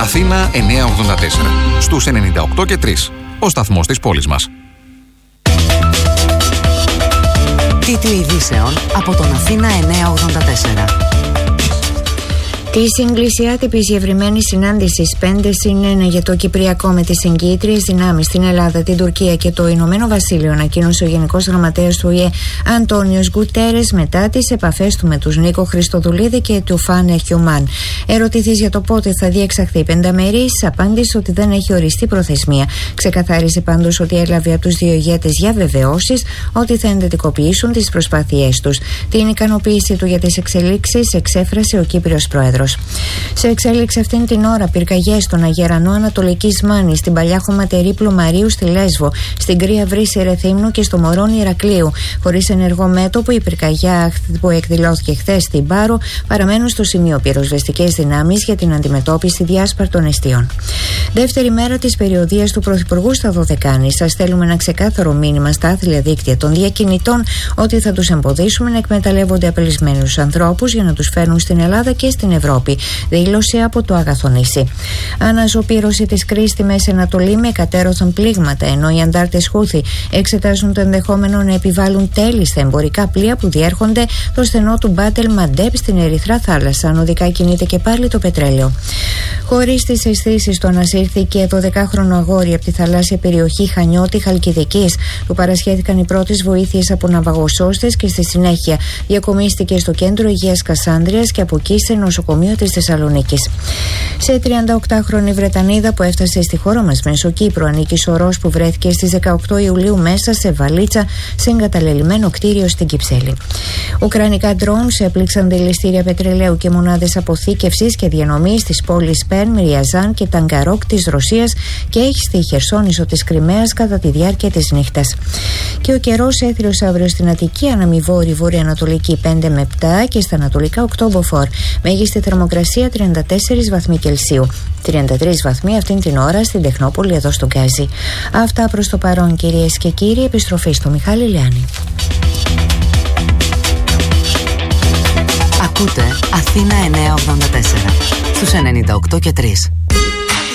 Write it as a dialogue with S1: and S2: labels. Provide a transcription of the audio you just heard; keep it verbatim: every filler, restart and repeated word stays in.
S1: Αθήνα εννιακόσια ογδόντα τέσσερα. Στους ενενήντα οκτώ και τρία. Ο σταθμός της πόλης μας.
S2: Τίτλοι ειδήσεων από τον Αθήνα εννιακόσια ογδόντα τέσσερα. Τη σύγκληση άτυπη διευρυμένη συνάντηση πέντε συν ένα για το Κυπριακό με τις εγκύτριες δυνάμεις στην Ελλάδα, την Τουρκία και το Ηνωμένο Βασίλειο, ανακοίνωσε ο Γενικός Γραμματέας του Ο Ε Ε Αντώνιος Γκουτέρες μετά τις επαφές του με τους Νίκο Χριστοδουλίδη και του Φάνε Χιουμάν. Ερωτηθείς για το πότε θα διεξαχθεί η πενταμερής, απάντησε ότι δεν έχει οριστεί προθεσμία. Ξεκαθάρισε πάντως ότι έλαβε από τους δύο ηγέτες διαβεβαιώσεις ότι θα εντατικοποιήσουν τις προσπάθειές τους. Την ικανοποίηση του για τις εξελίξεις εξέφρασε ο Κύπριος Πρόεδρος. Σε εξέλιξη αυτήν την ώρα, πυρκαγιές στον Αγερανό Ανατολικής Μάνης, στην παλιά χωματερή Πλουμαρίου στη Λέσβο, στην Κρύα Βρύση Ρεθύμνου και στο Μωρόνι Ηρακλείου. Χωρίς ενεργό μέτωπο, η πυρκαγιά που εκδηλώθηκε χθες στην Πάρο παραμένουν στο σημείο πυροσβεστικές δυνάμεις για την αντιμετώπιση διάσπαρτων εστίων. Δεύτερη μέρα της περιοδείας του Πρωθυπουργού στα Δωδεκάνη. Σας στέλνουμε ένα ξεκάθαρο μήνυμα στα άθλια δίκτυα των διακινητών ότι θα τους εμποδίσουμε να εκμεταλλεύονται απελισμένους ανθρώπους για να τους φέρνουν στην Ελλάδα και στην Ευρώπη. Δήλωσε από το Αγαθονήσι. Αναζωπήρωση της κρίσης στη Μέση Ανατολή με κατέρωθαν πλήγματα, ενώ οι αντάρτες Χούθη εξετάζουν το ενδεχόμενο να επιβάλλουν τέλη στα εμπορικά πλοία που διέρχονται το στενό του Μπάτελ Μαντέπ στην Ερυθρά Θάλασσα. Ανωδικά κινείται και πάλι το πετρέλαιο. Χωρίς τις αισθήσεις του, ανασύρθηκε δωδεκάχρονο αγόρι από τη θαλάσσια περιοχή Χανιώτη Χαλκιδικής. Του παρασχέθηκαν οι πρώτες βοήθειες από ναυαγοσώστες και στη συνέχεια διακομίστηκε στο κέντρο υγείας Κασάνδριας και από εκεί σε νοσοκομείο της Θεσσαλονίκης. Σε τριανταοκτάχρονη Βρετανίδα που έφτασε στη χώρα μας μέσω Κύπρου ανήκει σωρός που βρέθηκε στις δεκαοκτώ Ιουλίου μέσα σε βαλίτσα σε εγκαταλελειμμένο κτίριο στην Κυψέλη. Ουκρανικά ντρόουν έπληξαν δηληστήρια πετρελαίου και μονάδες αποθήκευσης και διανομής της πόλης Πέρμ, Ριαζάν και Ταγκαρόκ της Ρωσίας και έχει στη Χερσόνησο της Κριμαίας κατά τη διάρκεια της νύχτας. Και ο καιρός έθριος αύριο στην Αττική, αναμοιβόρη βορειοανατολική πέντε με επτά και στα ανατολικά οκτώ μποφόρ. Μέγιστη θερμοκρασία τριάντα τέσσερις βαθμοί Κελσίου. τριάντα τρεις βαθμοί αυτήν την ώρα στην Τεχνόπολη εδώ στο Γκάζι. Αυτά προς το παρόν, κυρίες και κύριοι. Επιστροφή στο Μιχάλη Λιάννη.
S3: Ακούτε Αθήνα εννιακόσια ογδόντα τέσσερα στους ενενήντα οκτώ και τρία.